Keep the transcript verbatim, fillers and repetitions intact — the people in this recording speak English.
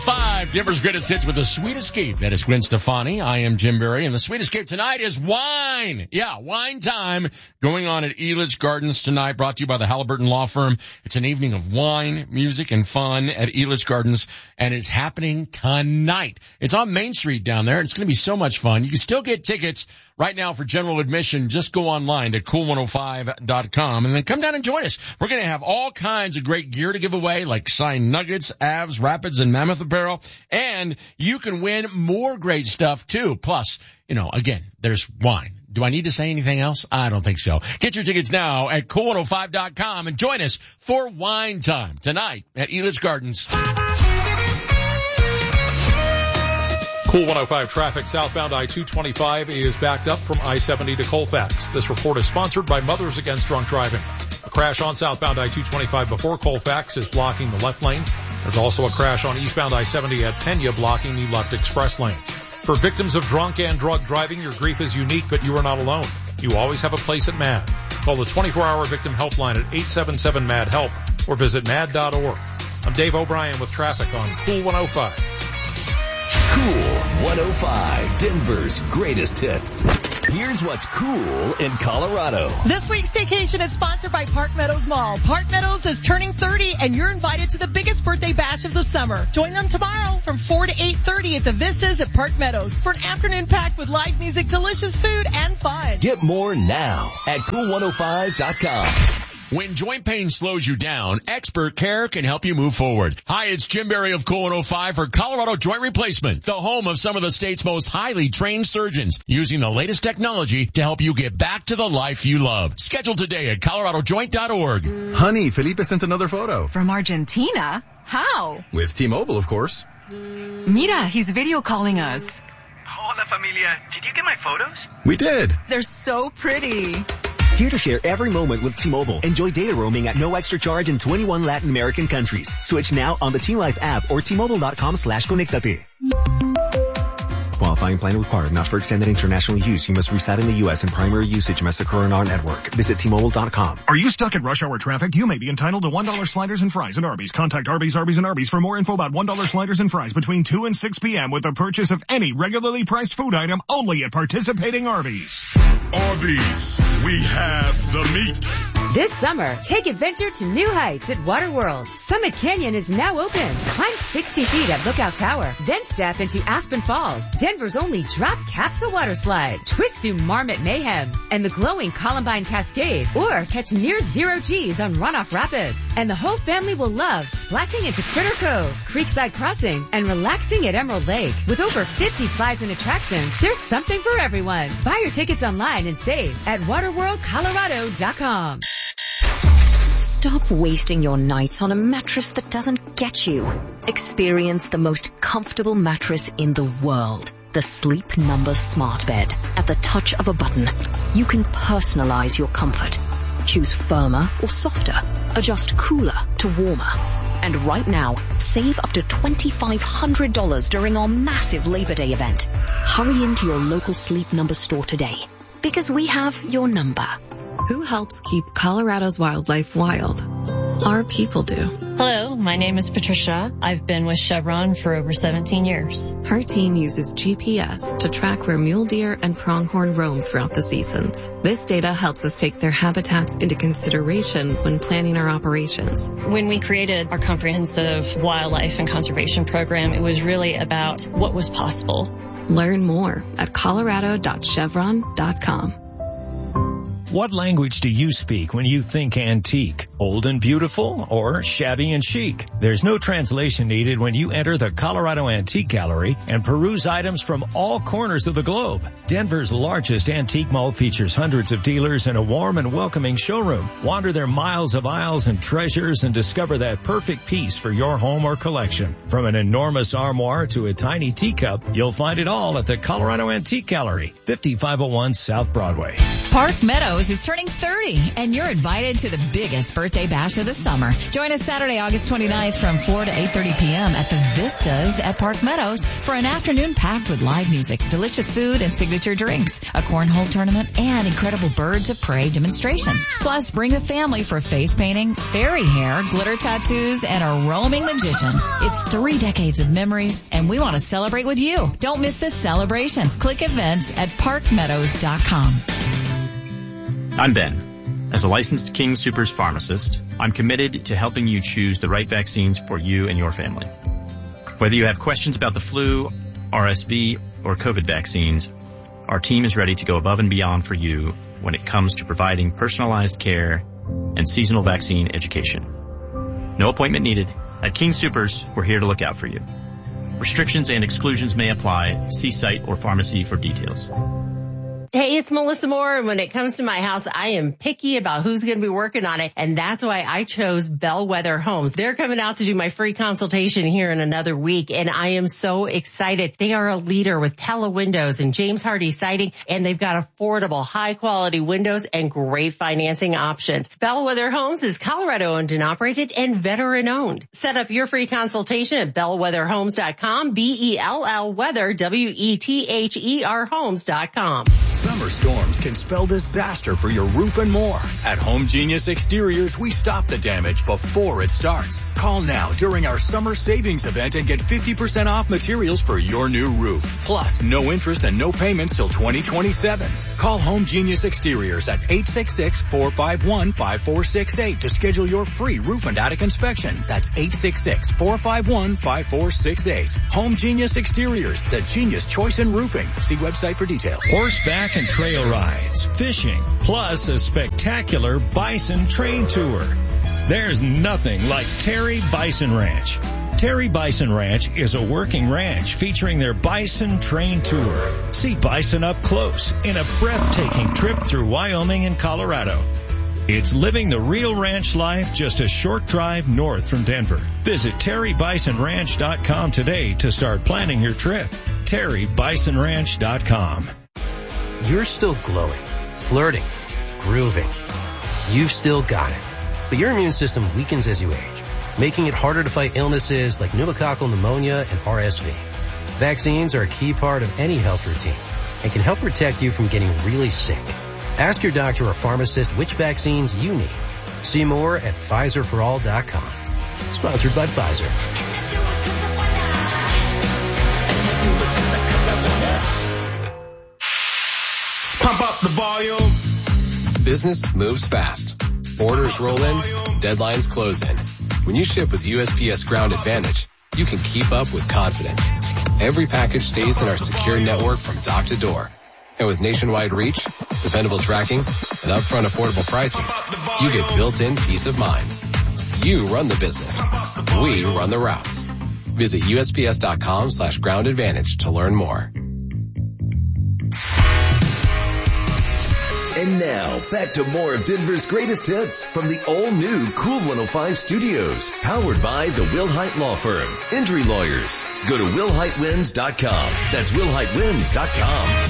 Five, Denver's greatest hits with the Sweet Escape. That is Gwen Stefani. I am Jim Berry, and the Sweet Escape tonight is wine. Yeah, wine time going on at Elitch Gardens tonight, brought to you by the Halliburton Law Firm. It's an evening of wine, music, and fun at Elitch Gardens, and it's happening tonight. It's on Main Street down there. It's going to be so much fun. You can still get tickets right now for general admission. Just go online to cool one oh five dot com and then come down and join us. We're going to have all kinds of great gear to give away, like signed Nuggets, Avs, Rapids, and Mammoth apparel. And you can win more great stuff too. Plus, you know, again, there's wine. Do I need to say anything else? I don't think so. Get your tickets now at cool one oh five dot com and join us for wine time tonight at Elitch Gardens. Cool one oh five traffic southbound I two twenty-five is backed up from I seventy to Colfax. This report is sponsored by Mothers Against Drunk Driving. A crash on southbound I two twenty-five before Colfax is blocking the left lane. There's also a crash on eastbound I seventy at Pena blocking the left express lane. For victims of drunk and drug driving, your grief is unique, but you are not alone. You always have a place at MAD. Call the twenty-four hour victim helpline at eight seven seven MAD HELP or visit mad dot org. I'm Dave O'Brien with traffic on Cool one oh five. Cool one oh five, Denver's greatest hits. Here's what's cool in Colorado. This week's staycation is sponsored by Park Meadows Mall. Park Meadows is turning thirty, and you're invited to the biggest birthday bash of the summer. Join them tomorrow from four to eight thirty at the Vistas at Park Meadows for an afternoon packed with live music, delicious food, and fun. Get more now at cool one oh five dot com. When joint pain slows you down, Expert Care can help you move forward. Hi, it's Jim Berry of Cool one oh five for Colorado Joint Replacement, the home of some of the state's most highly trained surgeons, using the latest technology to help you get back to the life you love. Schedule today at colorado joint dot org. Honey, Felipe sent another photo. From Argentina? How? With T-Mobile, of course. Mira, he's video calling us. Hola, familia. Did you get my photos? We did. They're so pretty. Here to share every moment with T-Mobile. Enjoy data roaming at no extra charge in twenty-one Latin American countries. Switch now on the T-Life app or T Mobile dot com slash conectate. Qualifying plan required. Not for extended international use. You must reside in the U S and primary usage must occur in our network. Visit T Mobile dot com. Are you stuck in rush hour traffic? You may be entitled to one dollar sliders and fries at Arby's. Contact Arby's, Arby's, and Arby's for more info about one dollar sliders and fries between two and six p.m. with the purchase of any regularly priced food item only at participating Arby's. Arby's, we have the meat. This summer, take adventure to new heights at Waterworld. Summit Canyon is now open. Climb sixty feet at Lookout Tower. Then step into Aspen Falls, Denver's only drop capsule water slide. Twist through Marmot Mayhems and the glowing Columbine Cascade. Or catch near zero G's on Runoff Rapids. And the whole family will love splashing into Critter Cove, Creekside Crossing, and relaxing at Emerald Lake. With over fifty slides and attractions, there's something for everyone. Buy your tickets online and save at waterworld colorado dot com. Stop wasting your nights on a mattress that doesn't get you. Experience the most comfortable mattress in the world. The Sleep Number Smart Bed. At the touch of a button, you can personalize your comfort. Choose firmer or softer. Adjust cooler to warmer. And right now, save up to twenty-five hundred dollars during our massive Labor Day event. Hurry into your local Sleep Number store today, because we have your number. Who helps keep Colorado's wildlife wild? Our people do. Hello, my name is Patricia. I've been with Chevron for over seventeen years. Her team uses G P S to track where mule deer and pronghorn roam throughout the seasons. This data helps us take their habitats into consideration when planning our operations. When we created our comprehensive wildlife and conservation program, it was really about what was possible. Learn more at colorado dot chevron dot com. What language do you speak when you think antique? Old and beautiful or shabby and chic? There's no translation needed when you enter the Colorado Antique Gallery and peruse items from all corners of the globe. Denver's largest antique mall features hundreds of dealers and a warm and welcoming showroom. Wander their miles of aisles and treasures and discover that perfect piece for your home or collection. From an enormous armoire to a tiny teacup, you'll find it all at the Colorado Antique Gallery, fifty-five oh one South Broadway. Park Meadows Meadows is turning thirty, and you're invited to the biggest birthday bash of the summer. Join us Saturday, August twenty-ninth from four to eight thirty p.m. at the Vistas at Park Meadows for an afternoon packed with live music, delicious food, and signature drinks, a cornhole tournament, and incredible birds of prey demonstrations. Plus, bring the family for face painting, fairy hair, glitter tattoos, and a roaming magician. It's three decades of memories, and we want to celebrate with you. Don't miss this celebration. Click events at park meadows dot com. I'm Ben. As a licensed King Soopers pharmacist, I'm committed to helping you choose the right vaccines for you and your family. Whether you have questions about the flu, R S V, or COVID vaccines, our team is ready to go above and beyond for you when it comes to providing personalized care and seasonal vaccine education. No appointment needed. At King Soopers, we're here to look out for you. Restrictions and exclusions may apply. See site or pharmacy for details. Hey, it's Melissa Moore, and when it comes to my house, I am picky about who's going to be working on it, and that's why I chose Bellwether Homes. They're coming out to do my free consultation here in another week, and I am so excited. They are a leader with Pella Windows and James Hardy Siding, and they've got affordable, high-quality windows and great financing options. Bellwether Homes is Colorado-owned and operated and veteran-owned. Set up your free consultation at bellwether homes dot com, B E L L weather, W E T H E R homes dot com. Summer storms can spell disaster for your roof and more. At Home Genius Exteriors, we stop the damage before it starts. Call now during our summer savings event and get fifty percent off materials for your new roof. Plus, no interest and no payments till twenty twenty-seven. Call Home Genius Exteriors at eight six six, four five one, five four six eight to schedule your free roof and attic inspection. That's eight six six, four five one, five four six eight. Home Genius Exteriors, the genius choice in roofing. See website for details. Horseback and trail rides, fishing, plus a spectacular bison train tour. There's nothing like Terry Bison Ranch. Terry Bison Ranch is a working ranch featuring their bison train tour. See bison up close in a breathtaking trip through Wyoming and Colorado. It's living the real ranch life just a short drive north from Denver. Visit terry bison ranch dot com today to start planning your trip. terry bison ranch dot com. You're still glowing, flirting, grooving. You've still got it. But your immune system weakens as you age, making it harder to fight illnesses like pneumococcal pneumonia and R S V. Vaccines are a key part of any health routine and can help protect you from getting really sick. Ask your doctor or pharmacist which vaccines you need. See more at Pfizer for all dot com. Sponsored by Pfizer. Pump up the volume. Business moves fast. Orders roll in, deadlines close in. When you ship with U S P S Ground Advantage, you can keep up with confidence. Every package stays in our secure network from dock to door. And with nationwide reach, dependable tracking, and upfront affordable pricing, you get built-in peace of mind. You run the business. We run the routes. Visit U S P S dot com slash ground advantage to learn more. And now, back to more of Denver's greatest hits from the all-new Cool one oh five Studios, powered by the Wilhite Law Firm. Injury lawyers. Go to wilhite wins dot com. That's wilhite wins dot com.